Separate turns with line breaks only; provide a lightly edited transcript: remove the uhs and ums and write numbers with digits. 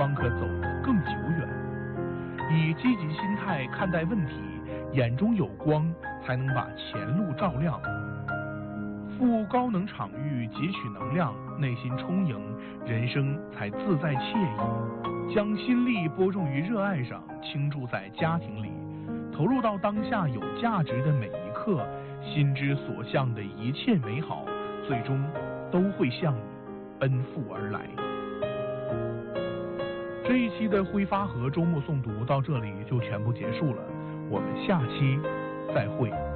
方可走得更久远。以积极心态看待问题，眼中有光，才能把前路照亮。赴高能场域汲取能量，内心充盈，人生才自在惬意。将心力播种于热爱上，倾注在家庭里，投入到当下有价值的每一刻，心之所向的一切美好，最终都会向你奔赴而来。这一期的挥发和周末诵读到这里就全部结束了，我们下期再会。